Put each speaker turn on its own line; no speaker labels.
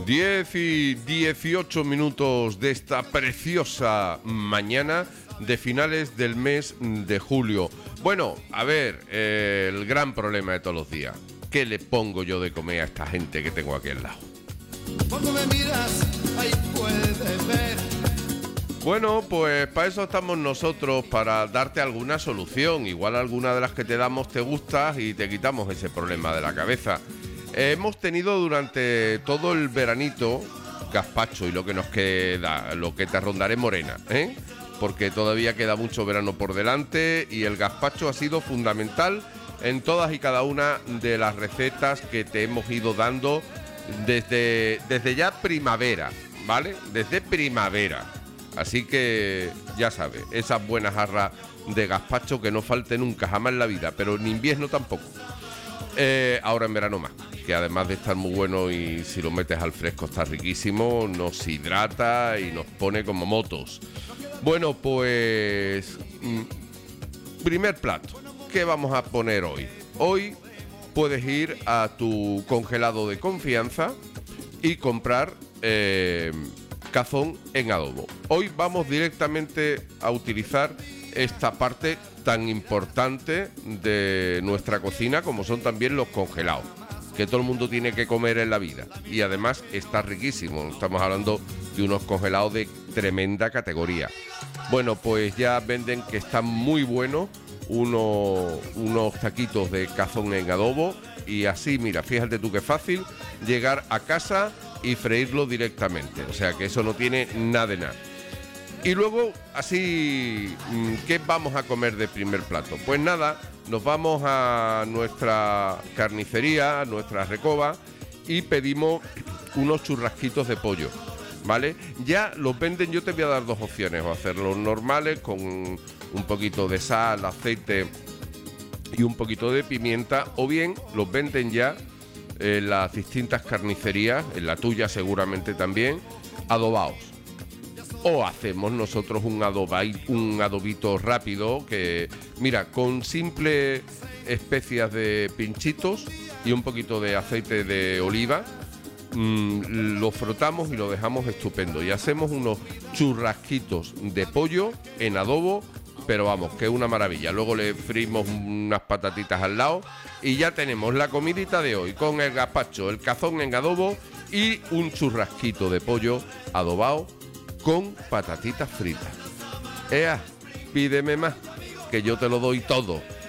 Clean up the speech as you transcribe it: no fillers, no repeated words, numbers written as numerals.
10:18 de esta preciosa mañana de finales del mes de julio. Bueno, a ver, el gran problema de todos los días. ¿Qué le pongo yo de comer a esta gente que tengo aquí al lado?
Cuando me miras, ahí puedes ver.
Bueno, pues para eso estamos nosotros, para darte alguna solución. Igual alguna de las que te damos te gusta y te quitamos ese problema de la cabeza. Hemos tenido durante todo el veranito gazpacho y lo que nos queda, lo que te rondaré morena, porque todavía queda mucho verano por delante y el gazpacho ha sido fundamental en todas y cada una de las recetas que te hemos ido dando desde ya primavera, ¿vale? Desde primavera. Así que ya sabes, esas buenas jarras de gazpacho que no falte nunca, jamás en la vida, pero en invierno tampoco. Ahora en verano más, que además de estar muy bueno y si lo metes al fresco está riquísimo, nos hidrata y nos pone como motos. Bueno, pues primer plato, ¿qué vamos a poner hoy? Hoy puedes ir a tu congelado de confianza y comprar cazón en adobo. Hoy vamos directamente a utilizar esta parte tan importante de nuestra cocina como son también los congelados, que todo el mundo tiene que comer en la vida y además está riquísimo. Estamos hablando de unos congelados de tremenda categoría. Bueno, pues ya venden que están muy buenos unos taquitos de cazón en adobo y así, mira, fíjate tú qué fácil llegar a casa y freírlo directamente, o sea que eso no tiene nada de nada. Y luego, así, ¿qué vamos a comer de primer plato? Pues nada, nos vamos a nuestra carnicería, a nuestra recoba, y pedimos unos churrasquitos de pollo, ¿vale? Ya los venden, yo te voy a dar dos opciones, o hacerlos normales con un poquito de sal, aceite y un poquito de pimienta, o bien los venden ya en las distintas carnicerías, en la tuya seguramente también, adobados. O hacemos nosotros un adobito rápido que, mira, con simple especias de pinchitos y un poquito de aceite de oliva, lo frotamos y lo dejamos estupendo. Y hacemos unos churrasquitos de pollo en adobo, pero vamos, que es una maravilla. Luego le freímos unas patatitas al lado y ya tenemos la comidita de hoy con el gazpacho, el cazón en adobo y un churrasquito de pollo adobado con patatitas fritas. Ea, pídeme más, que yo te lo doy todo.